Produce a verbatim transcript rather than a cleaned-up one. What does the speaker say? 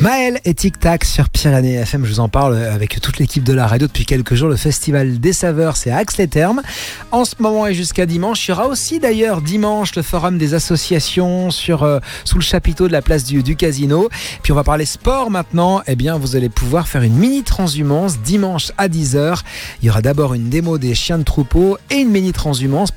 Maël et Tic Tac sur Pyrénées F M, je vous en parle avec toute l'équipe de la radio depuis quelques jours. Le Festival des Saveurs, c'est à Ax-les-Thermes. En ce moment et jusqu'à dimanche, il y aura aussi d'ailleurs dimanche le forum des associations sur, euh, sous le chapiteau de la place du, du Casino. Puis on va parler sport maintenant. Eh bien, vous allez pouvoir faire une mini transhumance dimanche à dix heures. Il y aura d'abord une démo des chiens de troupeau et une mini transhumance